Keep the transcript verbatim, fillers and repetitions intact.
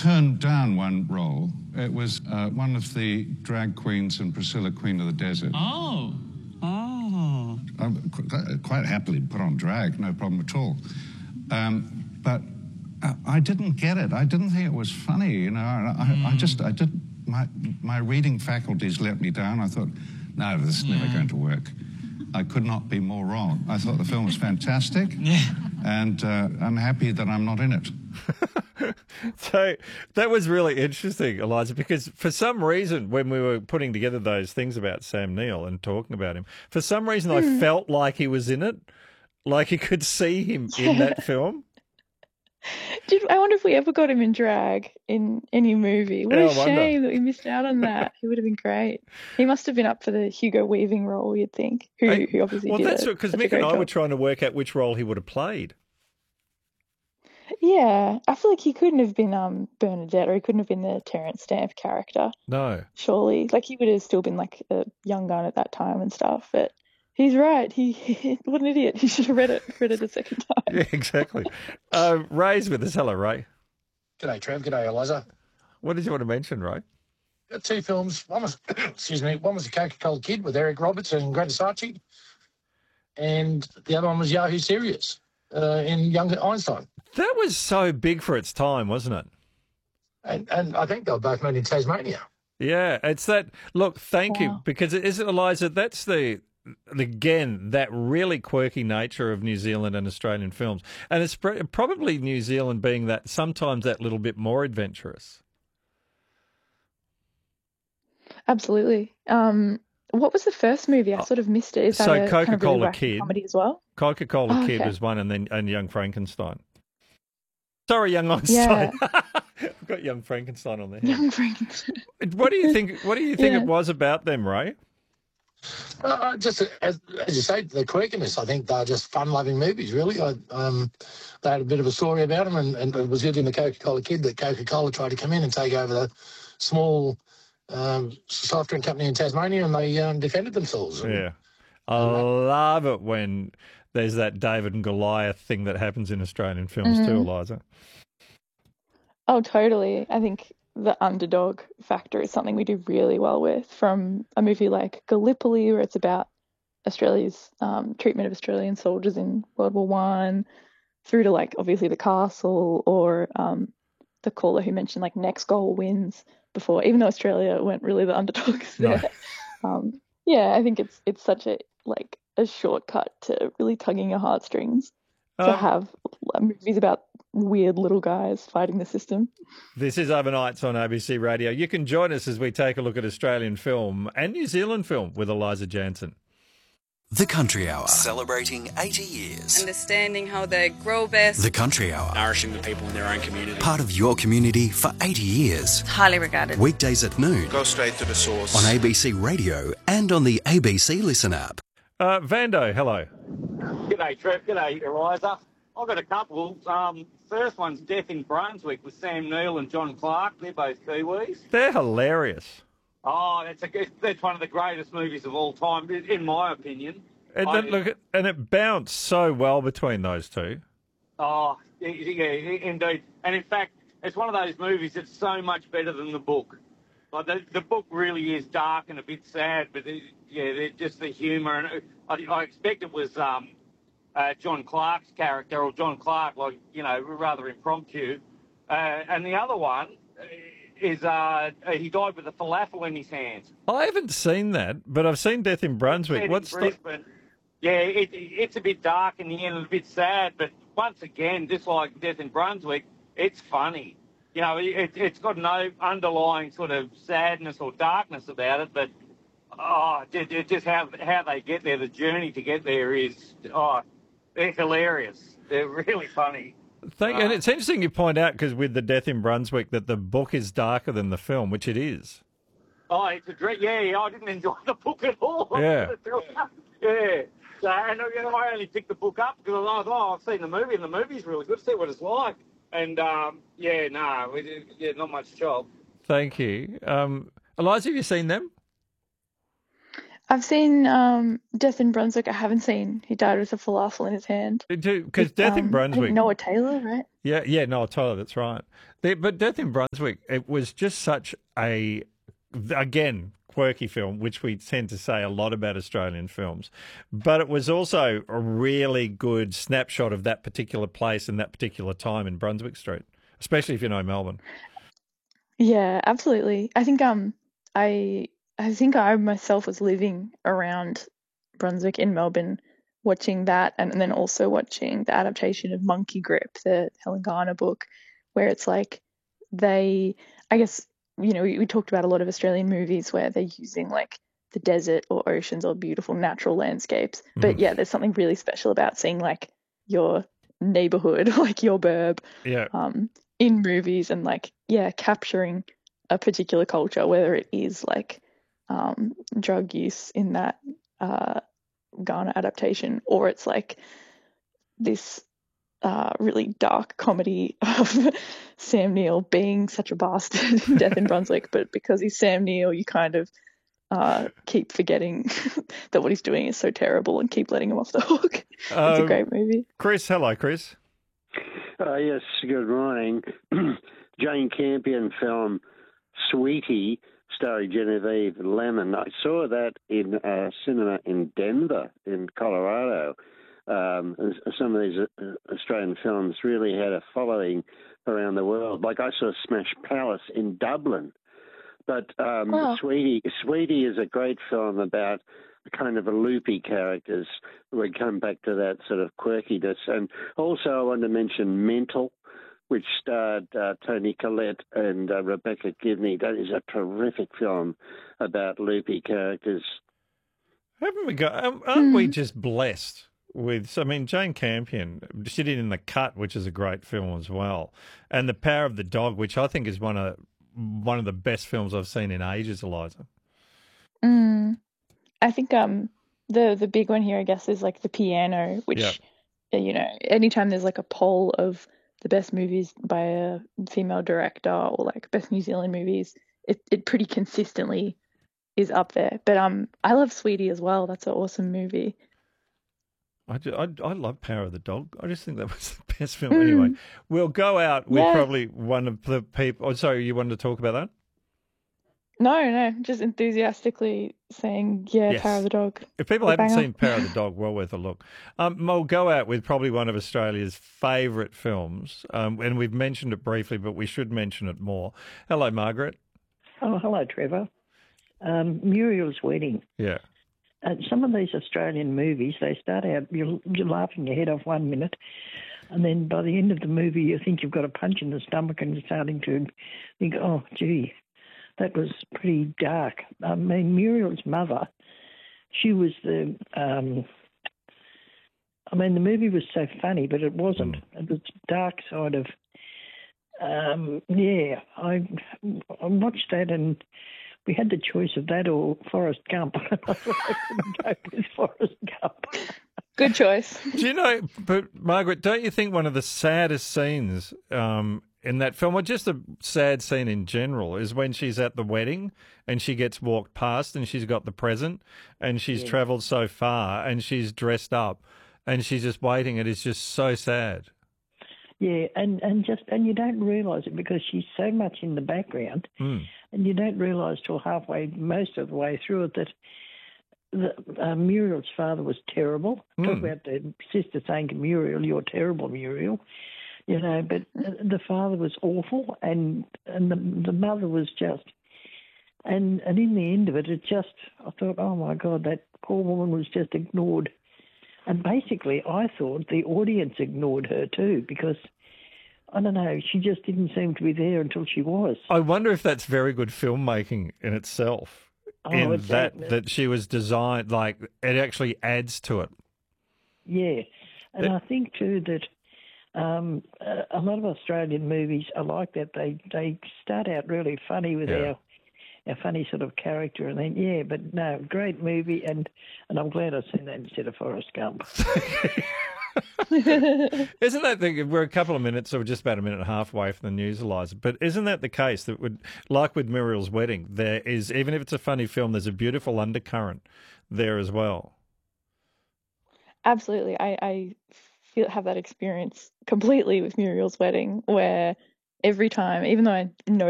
turned down one role. It was uh, one of the drag queens in Priscilla, Queen of the Desert. Oh. Oh. I quite happily put on drag, no problem at all. Um, but I, I didn't get it. I didn't think it was funny, you know. I, mm. I just, I did, my, my reading faculties let me down. I thought, no, this is yeah. never going to work. I could not be more wrong. I thought the film was fantastic, yeah. and uh, I'm happy that I'm not in it. So that was really interesting, Eliza, because for some reason, when we were putting together those things about Sam Neill and talking about him, for some reason mm. I felt like he was in it, like you could see him in that film. Did I wonder if we ever got him in drag in any movie? What yeah, a shame that we missed out on that. He would have been great. He must have been up for the Hugo Weaving role, you'd think. Who, I, who obviously well, did that's because Mick and I job. were trying to work out which role he would have played. Yeah, I feel like he couldn't have been um, Bernadette, or he couldn't have been the Terence Stamp character. No, surely, like he would have still been like a young gun at that time and stuff. But he's right. He, he what an idiot. He should have read it, read it a second time. Yeah, exactly. uh, Ray's with us. Hello, Ray. G'day, Trev. G'day, Eliza. What did you want to mention, Ray? Got two films. One was, excuse me, one was The Coca-Cola Kid with Eric Roberts and Greta Sarchi, and the other one was Yahoo Serious uh, in Young Einstein. That was so big for its time, wasn't it? And and I think they were both made in Tasmania. Yeah, it's that. Look, thank wow. you, because is it, Eliza? That's the again that really quirky nature of New Zealand and Australian films, and it's probably New Zealand being that sometimes that little bit more adventurous. Absolutely. Um, what was the first movie? I sort of missed it. Is so that a Coca-Cola kind of really Kid comedy as well? Coca-Cola oh, Kid okay. was one, and then and Young Frankenstein. Sorry, Young Einstein. Yeah. I've got Young Frankenstein on there. Young Frankenstein. What do you think? What do you think yeah. it was about them, Ray? Uh, just as, as you say, the quirkiness. I think they're just fun-loving movies. Really, I, um, they had a bit of a story about them, and, and it was good in the Coca-Cola Kid that Coca-Cola tried to come in and take over the small um, soft drink company in Tasmania, and they um, defended themselves. Yeah, I love it when there's that David and Goliath thing that happens in Australian films mm-hmm. too, Eliza. Oh, totally. I think the underdog factor is something we do really well with, from a movie like Gallipoli, where it's about Australia's um, treatment of Australian soldiers in World War One, through to like obviously The Castle, or um, the caller who mentioned like Next Goal Wins before, even though Australia weren't really the underdogs there. No. Um, yeah, I think it's it's such a like a shortcut to really tugging your heartstrings um, to have movies about weird little guys fighting the system. This is Overnights on A B C Radio. You can join us as we take a look at Australian film and New Zealand film with Eliza Jansen. The Country Hour, celebrating eighty years. Understanding how they grow best. The Country Hour, nourishing the people in their own community. Part of your community for eighty years. Highly regarded. Weekdays at noon. Go straight to the source. On A B C Radio and on the A B C Listen app. Uh, Vando, hello. G'day, Trev. G'day, Eliza. I've got a couple. Um, first one's Death in Brunswick with Sam Neill and John Clark. They're both Kiwis. They're hilarious. Oh, that's a that's one of the greatest movies of all time, in my opinion. And I, then, look, and it bounced so well between those two. Oh, yeah, indeed. And in fact, it's one of those movies that's so much better than the book. Like the, the book really is dark and a bit sad, but it, yeah, just the humour. And I, I expect it was um, uh, John Clark's character, or John Clark, like, you know, rather impromptu. Uh, and the other one is uh, he died with a falafel in his hands. I haven't seen that, but I've seen Death in Brunswick. In What's Brisbane. The... Yeah, it, it's a bit dark in the end and a bit sad, but once again, just like Death in Brunswick, it's funny. You know, it, it's got no underlying sort of sadness or darkness about it, but oh, it, it just how how they get there, the journey to get there is, oh, they're hilarious. They're really funny. Thank, and it's interesting you point out, because with the Death in Brunswick, that the book is darker than the film, which it is. Oh, it's a dread. Yeah, yeah, I didn't enjoy the book at all. Yeah. Yeah. So, and you know, I only picked the book up because I thought, oh, I've seen the movie, and the movie's really good. See what it's like. And, um, yeah, no, it, yeah, not much job. Thank you. Um, Eliza, have you seen them? I've seen um, Death in Brunswick. I haven't seen He Died with a Falafel in His Hand. Because Death um, in Brunswick... Noah Taylor, right? Yeah, yeah, Noah Taylor, that's right. The, but Death in Brunswick, it was just such a, again, quirky film, which we tend to say a lot about Australian films. But it was also a really good snapshot of that particular place and that particular time in Brunswick Street, especially if you know Melbourne. Yeah, absolutely. I think um I I think I myself was living around Brunswick in Melbourne watching that, and, and then also watching the adaptation of Monkey Grip, the Helen Garner book, where it's like they, I guess, you know, we, we talked about a lot of Australian movies where they're using like the desert or oceans or beautiful natural landscapes. Mm. But yeah, there's something really special about seeing like your neighborhood, like your burb, Yeah. um, in movies and like, yeah, capturing a particular culture, whether it is like um, drug use in that uh, Ghana adaptation, or it's like this uh, really dark comedy of Sam Neill being such a bastard in Death in Brunswick, but because he's Sam Neill, you kind of uh, keep forgetting that what he's doing is so terrible and keep letting him off the hook. It's Um, a great movie. Chris, hello, Chris. Uh, yes, good morning. Jane Campion film Sweetie, starring Genevieve Lemon. I saw that in a cinema in Denver, in Colorado. Um, and some of these uh, Australian films really had a following around the world. Like I saw Smash Palace in Dublin. But um, Wow. Sweetie, Sweetie is a great film about kind of a loopy characters. We come back to that sort of quirkiness. And also I want to mention Mental, which starred uh, Tony Collette and uh, Rebecca Gibney. That is a terrific film about loopy characters. Haven't we got, um, aren't we just blessed with, I mean, Jane Campion, she did In the Cut, which is a great film as well, and The Power of the Dog, which I think is one of one of the best films I've seen in ages, Eliza. Mm. I think um the the big one here, I guess, is like The Piano, which Yeah. uh, you know, anytime there's like a poll of the best movies by a female director or like best New Zealand movies, it it pretty consistently is up there. But um, I love Sweetie as well. That's an awesome movie. I, ju- I, I love Power of the Dog. I just think that was the best film. Anyway, we'll go out with Yeah. probably one of the people. Oh, sorry, you wanted to talk about that? No, no, just enthusiastically saying, yeah, Yes. Power of the Dog. If people The haven't banger. seen Power of the Dog, well worth a look. Um, we'll go out with probably one of Australia's favourite films, um, and we've mentioned it briefly, but we should mention it more. Hello, Margaret. Oh, hello, Trevor. Um, Muriel's Wedding. Yeah. Uh, some of these Australian movies, they start out, you're, you're laughing your head off one minute, and then by the end of the movie, you think you've got a punch in the stomach and you're starting to think, oh, gee, that was pretty dark. I mean, Muriel's mother, she was the, um, I mean, the movie was so funny, but it wasn't. Mm. It was dark side of, um, yeah, I, I watched that and we had the choice of that or Forrest Gump. I couldn't go with Forrest Gump. Good choice. Do you know, but Margaret, don't you think one of the saddest scenes um, in that film, or just a sad scene in general, is when she's at the wedding and she gets walked past and she's got the present and she's Yeah. travelled so far and she's dressed up and she's just waiting. It is just so sad. Yeah, and, and just and you don't realise it because she's so much in the background, Mm. and you don't realise till halfway, most of the way through it, that the, uh, Muriel's father was terrible. Talk Mm. about the sister saying to Muriel, "You're terrible, Muriel," you know. But uh, the father was awful, and and the the mother was just. And and in the end of it, it just I thought, oh my God, that poor woman was just ignored. And basically, I thought the audience ignored her too because, I don't know, she just didn't seem to be there until she was. I wonder if that's very good filmmaking in itself. Oh, in it's that that- that she was designed, like it actually adds to it. Yeah. And It- I think too that um, a a lot of Australian movies are like that. They they start out really funny with Yeah. our our funny sort of character, and then yeah, but no, great movie, and and I'm glad I've seen that instead of Forrest Gump. Isn't that the, we're a couple of minutes or just about a minute and a half away from the news, Eliza, but isn't that the case that would, like with Muriel's Wedding, there is, even if it's a funny film, there's a beautiful undercurrent there as well? Absolutely. I, I feel have that experience completely with Muriel's Wedding where every time, even though I know